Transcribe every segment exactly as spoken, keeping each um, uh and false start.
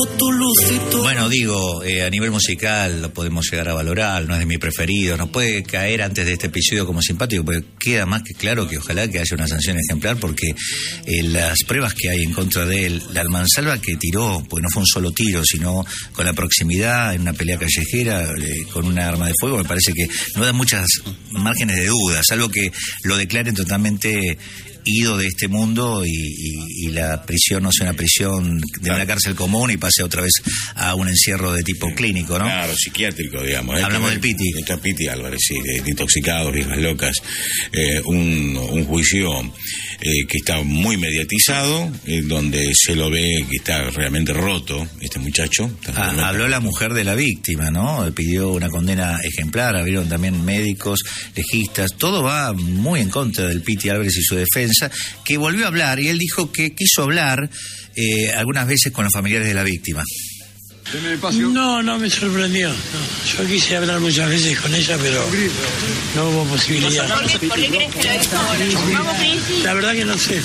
Bueno, digo, eh, a nivel musical lo podemos llegar a valorar, no es de mi preferido, nos puede caer antes de este episodio como simpático, porque queda más que claro que ojalá que haya una sanción ejemplar, porque eh, las pruebas que hay en contra de él, la mansalva que tiró, pues no fue un solo tiro, sino con la proximidad en una pelea callejera, eh, con una arma de fuego, me parece que no da muchas márgenes de duda, salvo que lo declaren totalmente ido de este mundo y, y, y la prisión no sea una prisión de claro. una cárcel común y pase otra vez a un encierro de tipo sí. clínico, ¿no? Claro, psiquiátrico, digamos. Hablamos del Piti. Está Piti Álvarez, sí, de, de intoxicados, viejas locas. Eh, un, un juicio eh, que está muy mediatizado, eh, donde se lo ve que está realmente roto, este muchacho. Ah, habló la mujer de la víctima, ¿no? Pidió una condena ejemplar, abrieron también médicos, legistas, todo va muy en contra del Piti Álvarez y su defensa, que volvió a hablar y él dijo que quiso hablar eh, algunas veces con los familiares de la víctima. No, no me sorprendió. No. Yo quise hablar muchas veces con ella, pero no hubo posibilidad. ¿Por qué, ¿por qué crees que lo hizo ahora? La verdad que no sé.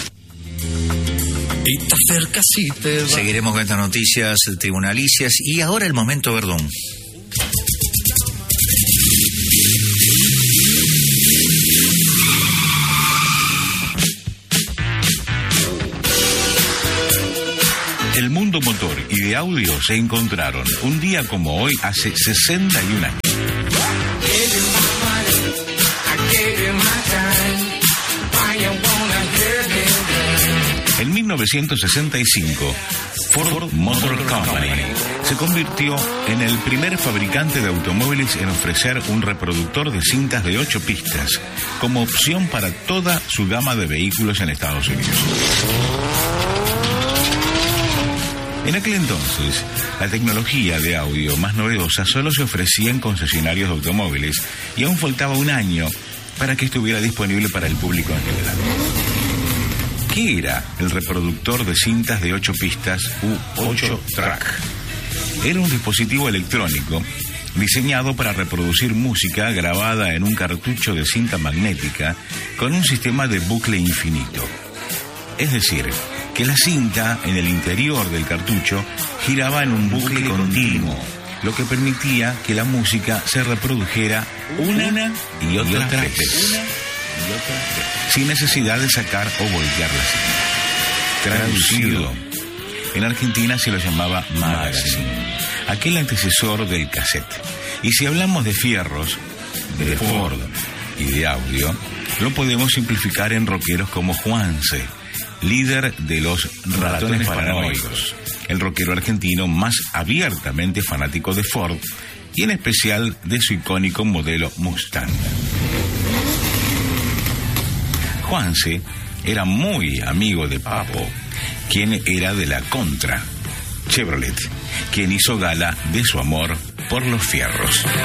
Seguiremos con estas noticias tribunalicias y ahora el momento Verdún. El mundo motor y de audio se encontraron un día como hoy hace sesenta y un años. En mil novecientos sesenta y cinco, Ford Motor Company se convirtió en el primer fabricante de automóviles en ofrecer un reproductor de cintas de ocho pistas como opción para toda su gama de vehículos en Estados Unidos. En aquel entonces, la tecnología de audio más novedosa solo se ofrecía en concesionarios de automóviles y aún faltaba un año para que estuviera disponible para el público en general. ¿Qué era el reproductor de cintas de ocho pistas u ocho track? Era un dispositivo electrónico diseñado para reproducir música grabada en un cartucho de cinta magnética con un sistema de bucle infinito. Es decir, que la cinta en el interior del cartucho giraba en un bucle continuo, lo que permitía que la música se reprodujera una y otra vez, sin necesidad de sacar o voltear la cinta. Traducido, en Argentina se lo llamaba magazine, aquel antecesor del cassette. Y si hablamos de fierros, de Ford y de audio, lo podemos simplificar en rockeros como Juanse, líder de los Ratones Paranoicos, el rockero argentino más abiertamente fanático de Ford y en especial de su icónico modelo Mustang. Juanse era muy amigo de Papo, quien era de la Contra Chevrolet, quien hizo gala de su amor por los fierros.